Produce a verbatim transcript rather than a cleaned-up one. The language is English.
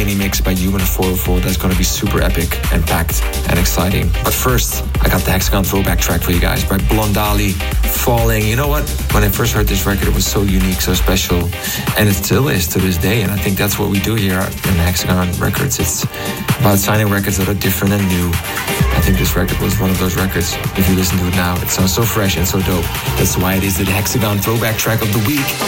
mini mix by Human four oh four that's gonna be super epic and packed and exciting. But first, I got the Hexagon throwback track for you guys by Blondali, Falling. You know what? When I first heard this record, it was so unique, so special, and it still is to this day. And I think that's what we do here in Hexagon Records. It's about signing records that are different and new. I think this record was one of those records. If you listen to it now, it sounds so fresh and so dope. That's why it is the Hexagon throwback track of the week.